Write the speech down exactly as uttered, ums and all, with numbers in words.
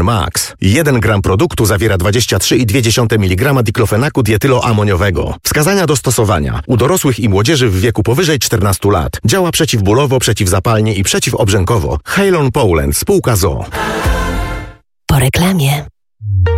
Max. jeden gram produktu zawiera dwadzieścia trzy i dwie dziesiąte miligrama diklofenaku dietyloamoniowego. Wskazania do stosowania. U dorosłych i młodzieży w wieku powyżej czternastu lat. Działa przeciwbólowo, przeciwzapalnie i przeciwobrzękowo. Halon Poland, spółka z o o. Po reklamie.